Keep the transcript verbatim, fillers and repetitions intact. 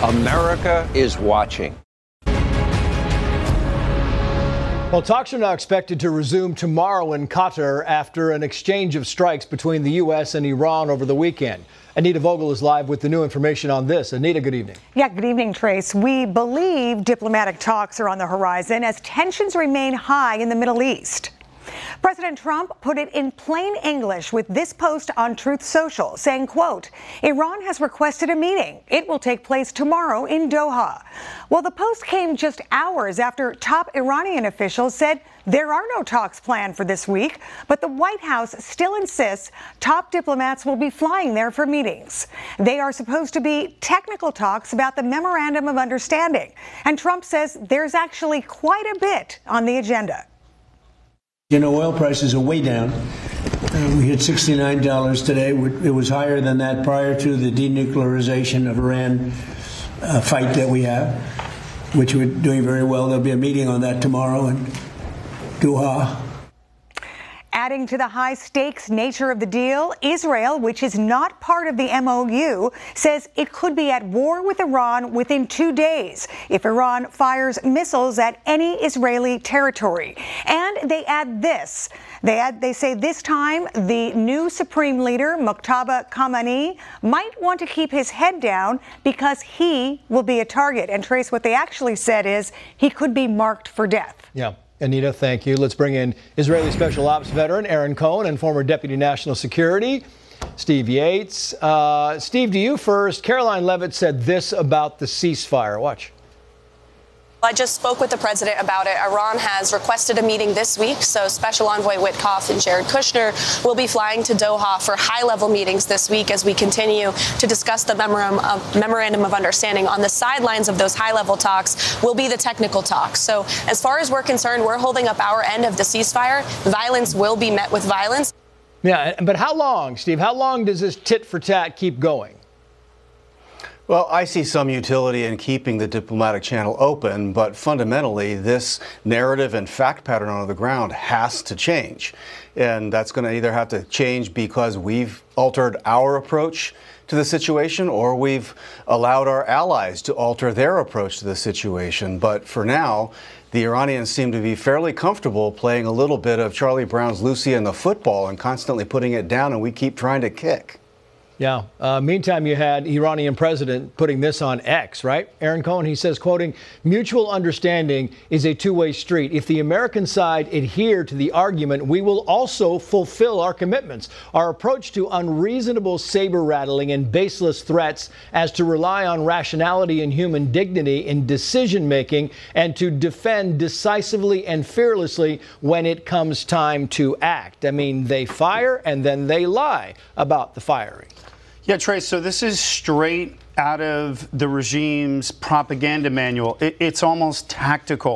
America is watching. Well, talks are now expected to resume tomorrow in Qatar after an exchange of strikes between the U S and Iran over the weekend. Anita Vogel is live with the new information on this. Anita, good evening. Yeah, good evening, Trace. We believe diplomatic talks are on the horizon as tensions remain high in the Middle East. President Trump put it in plain English with this post on Truth Social, saying, quote, Iran has requested a meeting. It will take place tomorrow in Doha. Well, the post came just hours after top Iranian officials said there are no talks planned for this week, but the White House still insists top diplomats will be flying there for meetings. They are supposed to be technical talks about the Memorandum of Understanding, and Trump says there's actually quite a bit on the agenda. You know, oil prices are way down. Uh, we hit sixty-nine dollars today. It was higher than that prior to the denuclearization of Iran uh, fight that we have, which we're doing very well. There'll be a meeting on that tomorrow in Doha. Adding to the high-stakes nature of the deal, Israel, which is not part of the M O U, says it could be at war with Iran within two days if Iran fires missiles at any Israeli territory. And they add this. They add, they say this time the new supreme leader, Muqtada Khamenei, might want to keep his head down because he will be a target. And Trace, what they actually said is he could be marked for death. Yeah. Anita, thank you. Let's bring in Israeli Special Ops veteran Aaron Cohen and former Deputy National Security Steve Yates. Uh, Steve, to you first. Caroline Leavitt said this about the ceasefire. Watch. I just spoke with the president about it. Iran has requested a meeting this week, so Special Envoy Witkoff and Jared Kushner will be flying to Doha for high-level meetings this week as we continue to discuss the memorandum of, memorandum of understanding. On the sidelines of those high-level talks will be the technical talks. So as far as we're concerned, we're holding up our end of the ceasefire. Violence will be met with violence. Yeah, but how long, Steve? How long does this tit-for-tat keep going? Well, I see some utility in keeping the diplomatic channel open, but fundamentally, this narrative and fact pattern on the ground has to change. And that's going to either have to change because we've altered our approach to the situation or we've allowed our allies to alter their approach to the situation. But for now, the Iranians seem to be fairly comfortable playing a little bit of Charlie Brown's Lucy and the football and constantly putting it down, and we keep trying to kick. Yeah. Uh, meantime, you had Iranian president putting this on X, right? Aaron Cohen, he says, quoting, mutual understanding is a two-way street. If the American side adhere to the argument, we will also fulfill our commitments. Our approach to unreasonable saber-rattling and baseless threats as to rely on rationality and human dignity in decision-making and to defend decisively and fearlessly when it comes time to act. I mean, they fire and then they lie about the firing. Yeah, Trace, so this is straight out of the regime's propaganda manual. It, it's almost tactical.